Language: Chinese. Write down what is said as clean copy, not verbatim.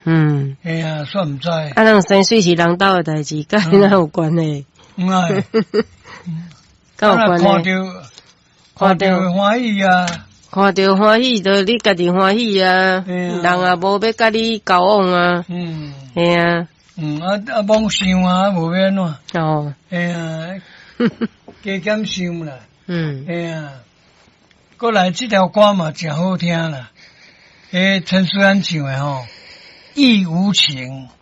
哎呀，煞毋知。 啊，人生水是人斗的代志，甲你哪有关呢？ 哎， 甲有关呢？ 看到欢喜啊！ 看到欢喜，就你家己欢喜啊！人也无要甲你交往啊！嘿啊！ 妄想啊，无要安怎？ 哦， 哎呀，加减想啦。哎呀，过来这条歌嘛，真好听啦。陈思安唱的吼，义无情。